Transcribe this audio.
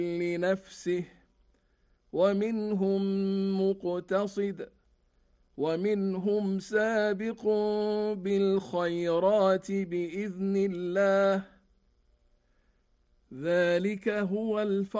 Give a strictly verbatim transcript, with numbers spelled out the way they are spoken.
لنفسه ومنهم مقتصد ومنهم سابق بالخيرات بإذن الله ذلك هو الفضل